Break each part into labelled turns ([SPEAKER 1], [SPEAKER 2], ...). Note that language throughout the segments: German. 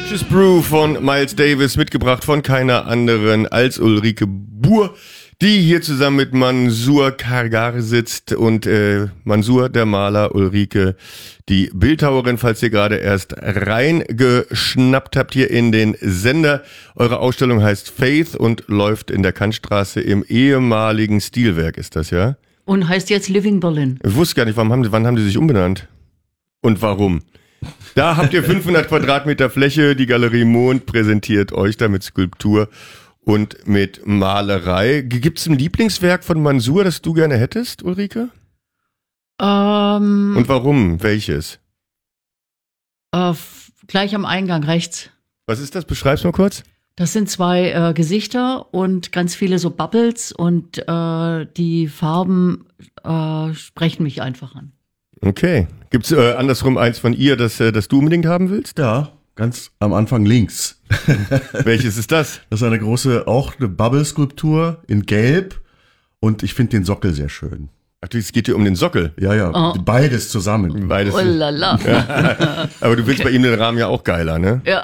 [SPEAKER 1] Vicious Brew von Miles Davis, mitgebracht von keiner anderen als Ulrike Buhr, die hier zusammen mit Mansour Kargar sitzt und Mansour, der Maler, Ulrike, die Bildhauerin, falls ihr gerade erst reingeschnappt habt hier in den Sender. Eure Ausstellung heißt Faith und läuft in der Kantstraße im ehemaligen Stilwerk, ist das, ja?
[SPEAKER 2] Und heißt jetzt Living Berlin.
[SPEAKER 1] Ich wusste gar nicht, wann haben die sich umbenannt? Und warum? Da habt ihr 500 Quadratmeter Fläche, die Galerie Mond präsentiert euch da mit Skulptur und mit Malerei. Gibt's ein Lieblingswerk von Mansour, das du gerne hättest, Ulrike? Und warum? Welches?
[SPEAKER 2] Gleich am Eingang rechts.
[SPEAKER 1] Was ist das? Beschreib's mal kurz.
[SPEAKER 2] Das sind zwei Gesichter und ganz viele so Bubbles und die Farben sprechen mich einfach an.
[SPEAKER 1] Okay. Gibt's andersrum eins von ihr, das du unbedingt haben willst?
[SPEAKER 3] Ja, ganz am Anfang links.
[SPEAKER 1] Welches ist das?
[SPEAKER 3] Das ist eine große, auch eine Bubble-Skulptur in Gelb und ich finde den Sockel sehr schön.
[SPEAKER 1] Ach, es geht hier um den Sockel.
[SPEAKER 3] Ja, beides zusammen.
[SPEAKER 1] Beides.
[SPEAKER 2] Oh la la.
[SPEAKER 1] Ja. Aber du willst bei ihm den Rahmen ja auch geiler, ne?
[SPEAKER 2] Ja.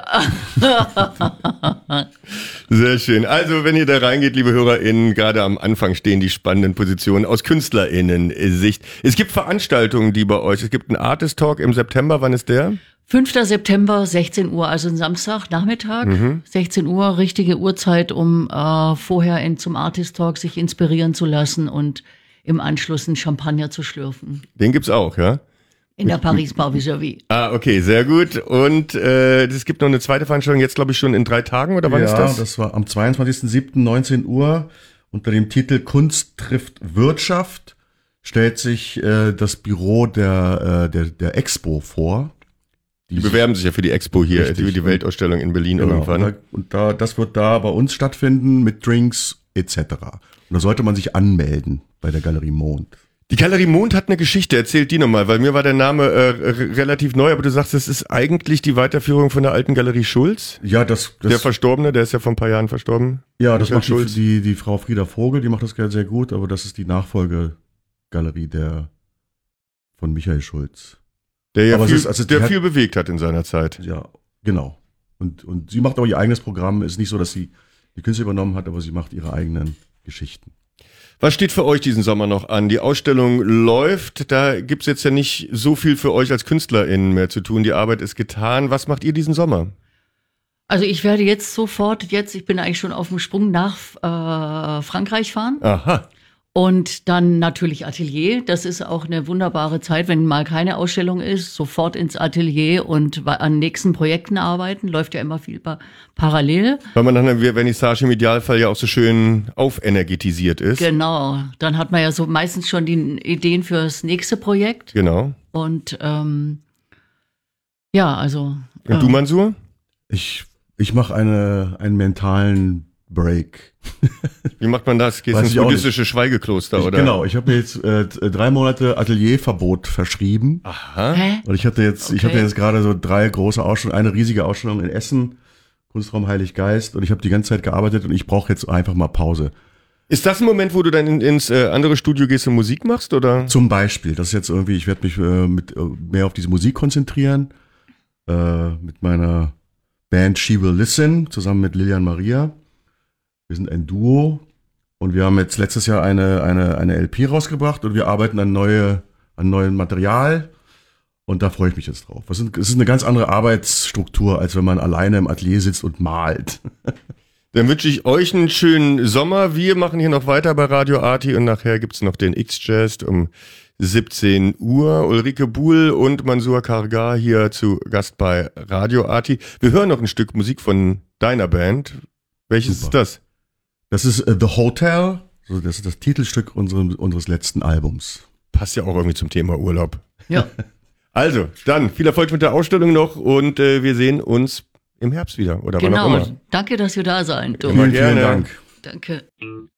[SPEAKER 1] Sehr schön. Also, wenn ihr da reingeht, liebe HörerInnen, gerade am Anfang stehen die spannenden Positionen aus KünstlerInnen-Sicht. Es gibt Veranstaltungen, die bei euch, es gibt einen Artist Talk im September, wann ist der?
[SPEAKER 2] 5. September, 16 Uhr, also ein Samstag, Nachmittag, 16 Uhr, richtige Uhrzeit, um vorher zum Artist Talk sich inspirieren zu lassen und im Anschluss einen Champagner zu schlürfen.
[SPEAKER 1] Den gibt's auch, ja?
[SPEAKER 2] In der Paris Bar Vis-à-vis.
[SPEAKER 1] Ah, okay, sehr gut. Und es gibt noch eine zweite Veranstaltung, jetzt glaube ich schon in 3 Tagen, oder wann ist das?
[SPEAKER 3] Ja, das war am 22.07. 19 Uhr. Unter dem Titel Kunst trifft Wirtschaft stellt sich das Büro der Expo vor.
[SPEAKER 1] Die bewerben sich ja für die Expo hier,
[SPEAKER 3] Richtig.
[SPEAKER 1] die Weltausstellung in Berlin irgendwann.
[SPEAKER 3] Das wird da bei uns stattfinden mit Drinks etc. Und da sollte man sich anmelden bei der Galerie Mond.
[SPEAKER 1] Die Galerie Mond hat eine Geschichte, erzählt die nochmal, weil mir war der Name relativ neu, aber du sagst, das ist eigentlich die Weiterführung von der alten Galerie Schulz?
[SPEAKER 3] Ja,
[SPEAKER 1] der Verstorbene, der ist ja vor ein paar Jahren verstorben.
[SPEAKER 3] Ja, das
[SPEAKER 1] Michael
[SPEAKER 3] macht die Frau Frieda Vogel, die macht das sehr gut, aber das ist die Nachfolgegalerie von Michael Schulz.
[SPEAKER 1] Der ja
[SPEAKER 3] viel,
[SPEAKER 1] viel bewegt hat in seiner Zeit.
[SPEAKER 3] Ja, genau. Und sie macht auch ihr eigenes Programm. Ist nicht so, dass sie die Künste übernommen hat, aber sie macht ihre eigenen Geschichten.
[SPEAKER 1] Was steht für euch diesen Sommer noch an? Die Ausstellung läuft, da gibt's jetzt ja nicht so viel für euch als KünstlerInnen mehr zu tun. Die Arbeit ist getan. Was macht ihr diesen Sommer?
[SPEAKER 2] Also ich werde jetzt ich bin eigentlich schon auf dem Sprung nach Frankreich fahren.
[SPEAKER 1] Aha.
[SPEAKER 2] Und dann natürlich Atelier. Das ist auch eine wunderbare Zeit, wenn mal keine Ausstellung ist, sofort ins Atelier und an nächsten Projekten arbeiten. Läuft ja immer viel parallel.
[SPEAKER 1] Weil man dann, wenn Vernissage im Idealfall ja auch so schön aufenergetisiert ist.
[SPEAKER 2] Genau. Dann hat man ja so meistens schon die Ideen fürs nächste Projekt.
[SPEAKER 1] Genau.
[SPEAKER 2] Und ja, also.
[SPEAKER 1] Und du, Mansour?
[SPEAKER 3] Ich mache einen mentalen Break.
[SPEAKER 1] Wie macht man das? Gehst ins buddhistische Schweigekloster, oder?
[SPEAKER 3] Genau, ich habe mir jetzt 3 Monate Atelierverbot verschrieben.
[SPEAKER 1] Aha.
[SPEAKER 2] Hä?
[SPEAKER 3] Und ich hatte jetzt gerade so 3 große Ausstellungen, eine riesige Ausstellung in Essen, Kunstraum Heiliggeist, und ich habe die ganze Zeit gearbeitet und ich brauche jetzt einfach mal Pause.
[SPEAKER 1] Ist das ein Moment, wo du dann ins andere Studio gehst und Musik machst, oder?
[SPEAKER 3] Zum Beispiel, das ist jetzt irgendwie, ich werde mich mehr auf diese Musik konzentrieren, mit meiner Band She Will Listen, zusammen mit Lilian Maria. Wir sind ein Duo und wir haben jetzt letztes Jahr eine LP rausgebracht und wir arbeiten an neuem Material und da freue ich mich jetzt drauf. Es ist eine ganz andere Arbeitsstruktur, als wenn man alleine im Atelier sitzt und malt.
[SPEAKER 1] Dann wünsche ich euch einen schönen Sommer. Wir machen hier noch weiter bei Radio Arti und nachher gibt's noch den X-Jazz um 17 Uhr. Ulrike Buhl und Mansour Kargar hier zu Gast bei Radio Arti. Wir hören noch ein Stück Musik von deiner Band. Welches ist das?
[SPEAKER 3] Das ist The Hotel. Das ist das Titelstück unseres letzten Albums.
[SPEAKER 1] Passt ja auch irgendwie zum Thema Urlaub.
[SPEAKER 2] Ja.
[SPEAKER 1] Also, dann viel Erfolg mit der Ausstellung noch und wir sehen uns im Herbst wieder oder wann auch immer.
[SPEAKER 2] Danke, dass wir da seid.
[SPEAKER 1] Immer gerne.
[SPEAKER 3] Vielen Dank.
[SPEAKER 2] Danke.